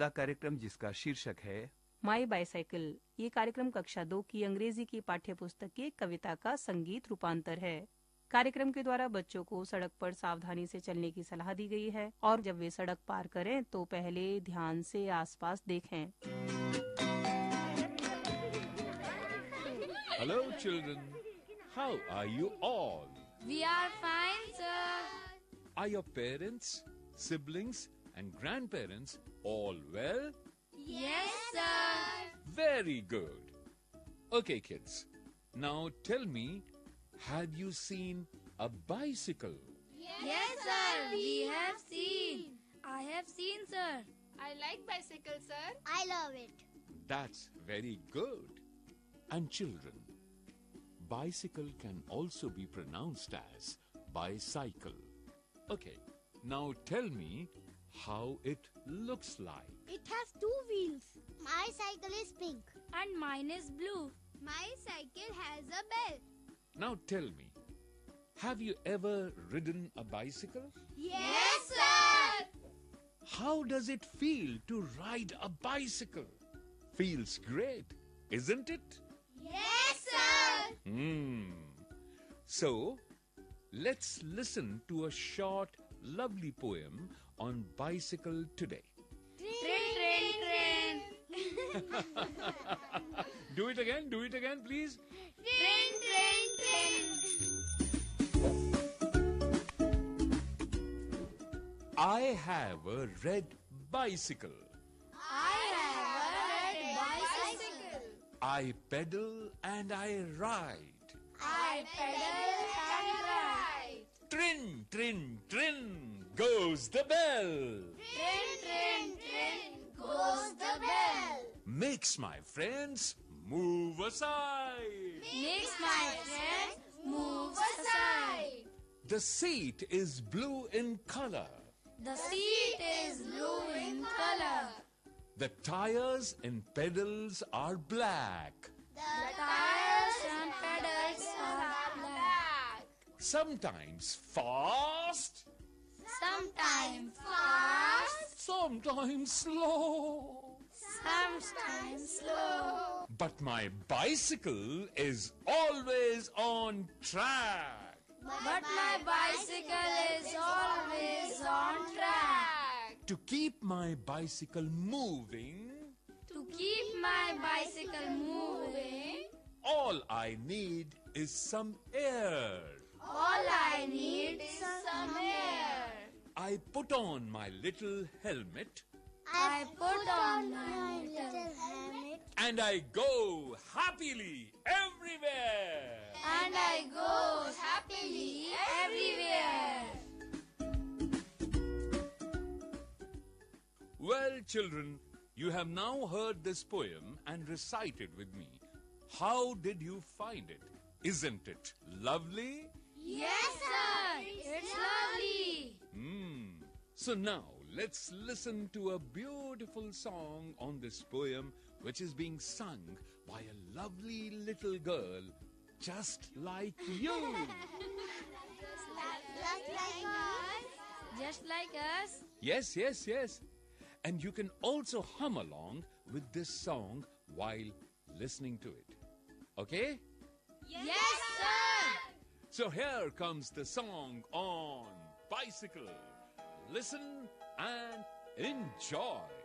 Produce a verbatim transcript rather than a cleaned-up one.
अगला कार्यक्रम जिसका शीर्षक है माई बाइसाइकिल। ये कार्यक्रम कक्षा दो की अंग्रेजी की पाठ्य पुस्तक की एक कविता का संगीत रूपांतर है। कार्यक्रम के द्वारा बच्चों को सड़क पर सावधानी से चलने की सलाह दी गई है और जब वे सड़क पार करें तो पहले ध्यान से आसपास देखें। Hello children, how are you all? We are fine, sir. Are your parents, siblings and grandparents all well? Yes, sir. Very good. Okay kids, now tell me, have you seen a bicycle? Yes, sir. We have seen. I have seen, sir. I like bicycle, sir. I love it. That's very good. And children, bicycle can also be pronounced as bicycle. Okay, now tell me how it looks like. It has two wheels. My cycle is pink. And mine is blue. My cycle has a bell. Now tell me, have you ever ridden a bicycle? Yes, sir. How does it feel to ride a bicycle? Feels great, isn't it? Yes, sir. Hmm. So, let's listen to a short, lovely poem on bicycle today. Train, train, train. Do it again, do it again, please. Train, train, train. I have a red bicycle. I have a red bicycle. I pedal and I ride. I pedal and ride. Trin, trin, trin, goes the bell. Train, train, train, goes the bell. Makes my friends move aside. Makes my friends move aside. The seat is blue in color. The seat is blue in color. The tires and pedals are black. The tires and pedals are black. Sometimes fast, Sometimes fast, sometimes slow. sometimes slow. But my bicycle is always on track. But my bicycle is always on track. To keep my bicycle moving, To keep my bicycle moving, all I need is some air. all I need is some air. I put on my little helmet I put on my little helmet and I go happily everywhere. and I go happily everywhere. Well, children, you have now heard this poem and recited with me. How did you find it? Isn't it lovely? Yes, sir. It's lovely. Hmm. So now let's listen to a beautiful song on this poem which is being sung by a lovely little girl just like you. Just like us. Just like us. Yes, yes, yes. And you can also hum along with this song while listening to it. Okay? Yes, sir. So here comes the song on bicycle. Listen and enjoy.